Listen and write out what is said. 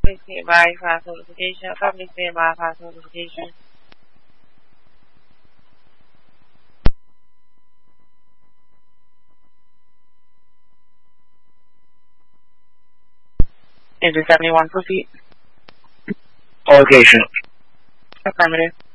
Please stand by for our notification. Please stand by for our notification. Engine 71, proceed. Location. Affirmative.